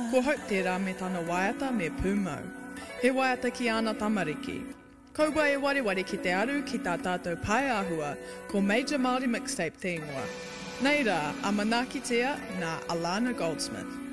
Ko hau tērā me tana waiata me pūmau. He waiata ki ana tamariki. Kaua e wareware ki te aru ki tā tātou pai āhua ko Major Māori Mixtape te ingoa. Nei rā, a manakitea nā Alana Goldsmith.